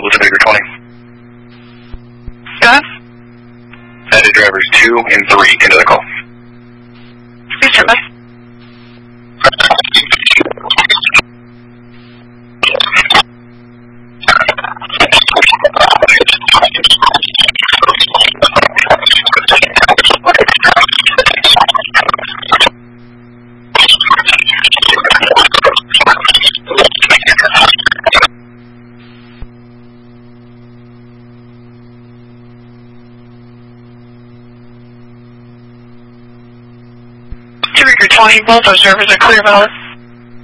Elizabeth Victor 20. Yes? Added drivers 2 and 3 into the call. Please service. Victor 20, both those drivers are clear, valid.